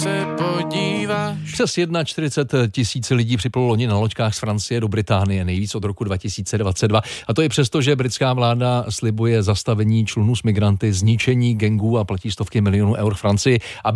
se podíváš. Přes 41 000 lidí připlulo loni na loďkách z Francie do Británie, nejvíc od roku 2022. A to je přesto, že britská vláda slibuje zastavení člunů s migranty, zničení gangů a platí stovky milionů eur Francii, aby